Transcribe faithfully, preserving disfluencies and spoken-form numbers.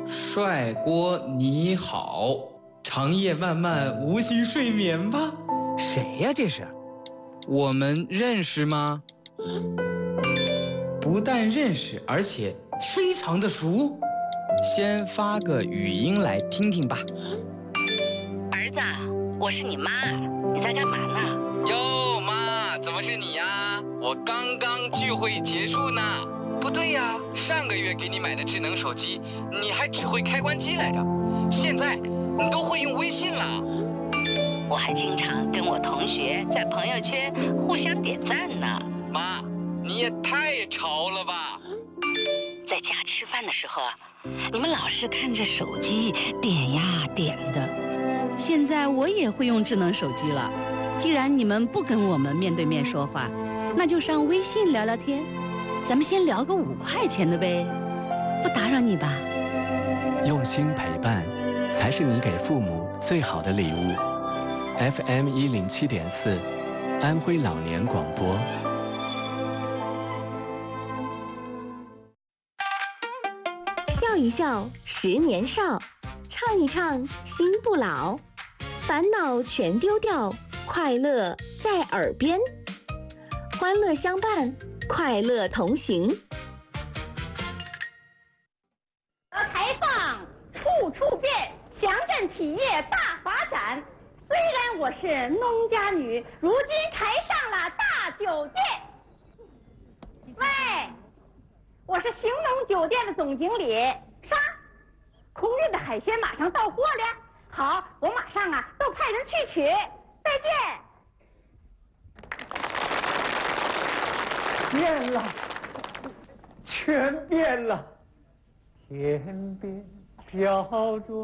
帅锅你好，长夜漫漫无心睡眠吧。 谁呀？这是？ 我们认识吗？不但认识，而且非常的熟。先发个语音来听听吧。 儿子，我是你妈，你在干嘛呢？ 哟，妈，怎么是你呀？我刚刚聚会结束呢。不对呀，上个月给你买的智能手机，你还只会开关机来着，现在你都会用微信了。 我还经常跟我同学在朋友圈互相点赞呢。 妈，你也太潮了吧！ 在家吃饭的时候，你们老是看着手机点呀点的。 现在我也会用智能手机了。既然你们不跟我们面对面说话，那就上微信聊聊天。咱们先聊个五块钱的呗，不打扰你吧。 用心陪伴，才是你给父母最好的礼物。F M 一零七点四，安徽老年广播。 笑一笑，十年少；唱一唱，心不老。烦恼全丢掉，快乐在耳边。欢乐相伴，快乐同行。 开放，处处变，乡镇企业大发展。虽然我是农家女，如今开上了大酒店。喂，我是兴隆酒店的总经理。啥？空运的海鲜马上到货了。好，我马上啊都派人去取。再见。 变了，全变了，天边飘着